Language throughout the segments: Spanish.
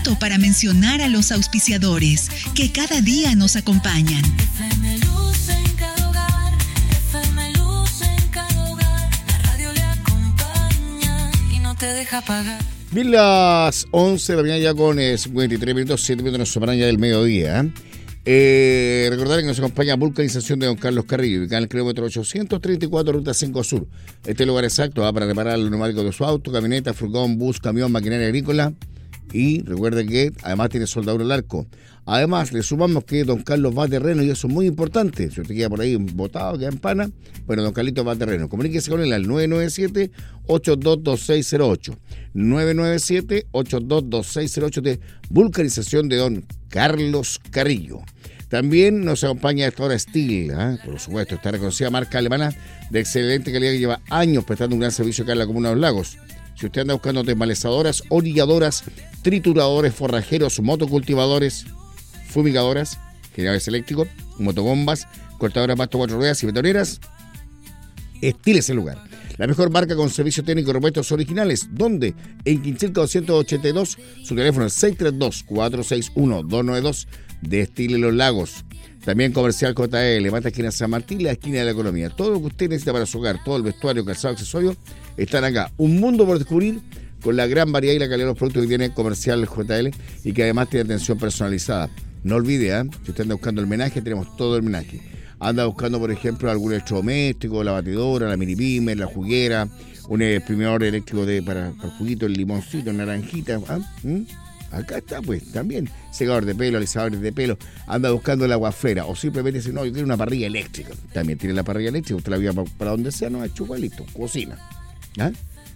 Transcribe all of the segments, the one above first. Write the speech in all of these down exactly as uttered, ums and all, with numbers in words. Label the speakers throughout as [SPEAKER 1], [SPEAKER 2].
[SPEAKER 1] minuto para mencionar a los auspiciadores que cada día nos acompañan.
[SPEAKER 2] F M Luz en cada hogar, F M Luz en cada hogar, la radio le acompaña y no te deja pagar.
[SPEAKER 3] Bien, las once de la mañana ya con eh, cincuenta y tres minutos, siete minutos nos separan ya del mediodía. Eh, recordar que nos acompaña Vulcanización de Don Carlos Carrillo, ubicada en el kilómetro ochocientos treinta y cuatro, ruta cinco Sur. Este lugar exacto va para reparar los neumáticos de su auto, camioneta, furgón, bus, camión, maquinaria agrícola. Y recuerden que además tiene soldadura al arco. Además, le sumamos que Don Carlos va a terreno y eso es muy importante. Si usted queda por ahí botado, queda en pana, bueno, Don Carlito va a terreno. Comuníquese con él al nueve nueve siete, ocho dos dos seis cero ocho. nueve nueve siete, ocho dos dos seis cero ocho de Vulcanización de Don Carlos Carrillo. También nos acompaña a esta hora Stihl, ¿eh? Por supuesto, esta reconocida marca alemana de excelente calidad que lleva años prestando un gran servicio acá en la Comuna de los Lagos. Si usted anda buscando desmalezadoras, orilladoras, trituradores, forrajeros, motocultivadores, fumigadoras, generadores eléctricos, motobombas, cortadoras pasto cuatro ruedas y betoneras, Stihl es el lugar. La mejor marca con servicio técnico y repuestos originales. ¿Dónde? En Quinchilca doscientos ochenta y dos. Su teléfono es seis tres dos, cuatro seis uno, dos nueve dos de Stihl en los Lagos. También Comercial J L, Mata esquina San Martín, la esquina de la economía. Todo lo que usted necesita para su hogar, todo el vestuario, calzado, accesorios, están acá. Un mundo por descubrir con la gran variedad y la calidad de los productos que tiene Comercial J L y que además tiene atención personalizada. No olvide, ¿eh? Si usted anda buscando el menaje, tenemos todo el menaje. Anda buscando, por ejemplo, algún electrodoméstico, la batidora, la mini pimer, la juguera, un exprimidor eléctrico de, para, para el juguito, el limoncito, naranjita. ¿Ah? ¿Mm? Acá está, pues, también. Secador de pelo, alisadores de pelo. Anda buscando la guaflera. O simplemente dice, no, yo quiero una parrilla eléctrica. También tiene la parrilla eléctrica. Usted la lleva para, para donde sea, no es chupa, listo. Cocina. ¿Ah?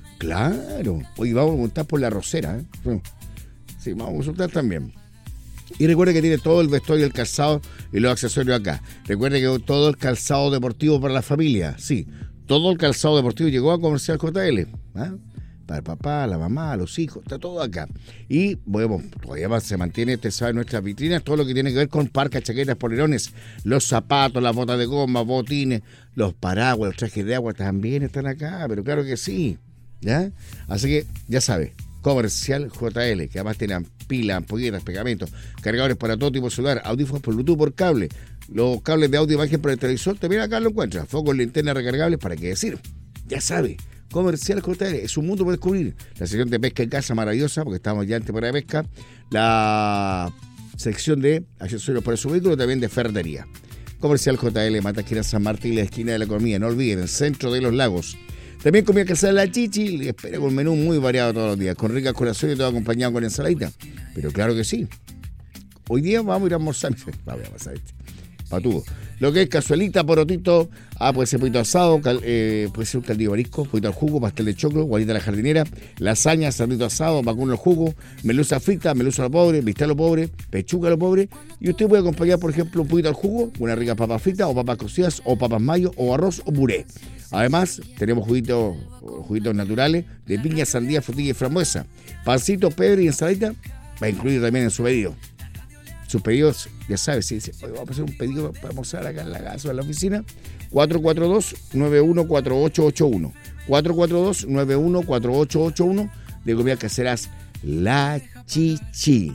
[SPEAKER 3] Claro. Hoy vamos a montar por la rosera. ¿eh? Sí, vamos a consultar también. Y recuerde que tiene todo el vestuario, el calzado y los accesorios acá. Recuerde que todo el calzado deportivo para la familia. Sí, todo el calzado deportivo llegó a Comercial J L. ¿Ah? Para el papá, la mamá, los hijos, está todo acá. Y bueno, todavía más se mantiene, usted sabe, nuestras vitrinas, todo lo que tiene que ver con parcas, chaquetas, polerones, los zapatos, las botas de goma, botines, los paraguas, los trajes de agua también están acá, pero claro que sí, ¿ya? Así que, ya sabe, Comercial J L, que además tienen pilas, ampolletas, pegamentos, cargadores para todo tipo de celular, audífonos por Bluetooth, por cable, los cables de audio y imagen para el televisor, también acá lo encuentra, focos, linternas recargables, ¿para qué decir? Ya sabe. Comercial J L, es un mundo por descubrir. La sección de pesca en casa maravillosa, porque estamos ya en temporada de pesca. La sección de accesorios para su vehículo, también de ferretería. Comercial J L, Mata esquina San Martín, la esquina de la economía. No olviden, el centro de los Lagos. También comida casera La Chichi, y espera con un menú muy variado todos los días, con ricas colaciones y todo acompañado con ensaladita. Pero claro que sí. Hoy día vamos a ir a almorzar. Vamos a pasar este. Patudo. Lo que es cazuelita, porotito, ah, puede ser poquito asado, cal, eh, puede ser un caldillo marisco, poquito al jugo, pastel de choclo, guarita a la jardinera, lasaña, cerdito asado, vacuno al jugo, melusa frita, melusa a lo pobre, bistec a lo pobre, pechuga a lo pobre, y usted puede acompañar, por ejemplo, un poquito al jugo, una rica papa frita, o papas cocidas, o papas mayo, o arroz, o puré. Además, tenemos juguitos, juguitos naturales de piña, sandía, frutilla y frambuesa. Pancito, pebre y ensaladita va incluido también en su pedido. Sus pedidos, ya sabes, si dice, vamos a hacer un pedido para almorzar acá en la casa o en la oficina, cuatro cuatro dos, nueve uno cuatro ocho ocho uno. cuatro cuatro dos, nueve uno cuatro ocho ocho uno de comida caseras La Chichi.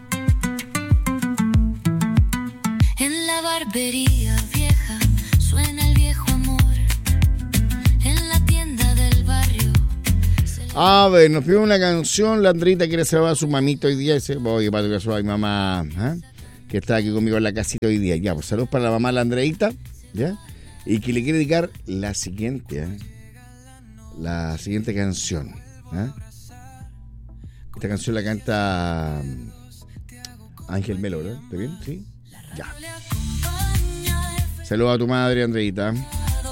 [SPEAKER 2] En la barbería vieja suena el viejo amor. En la tienda del barrio.
[SPEAKER 3] A ver, nos pide una canción. La Andreita quiere saludar a su mamita hoy día. Dice, voy para que a mi mamá, ¿eh? Que está aquí conmigo en la casita hoy día. Ya, pues saludos para la mamá, la Andreita, ¿ya? Y que le quiere dedicar la siguiente, ¿eh? La siguiente canción, ¿eh? Esta canción la canta Ángel Melo, ¿verdad? ¿Está bien? ¿Sí? Ya. Saludos a tu madre, Andreita.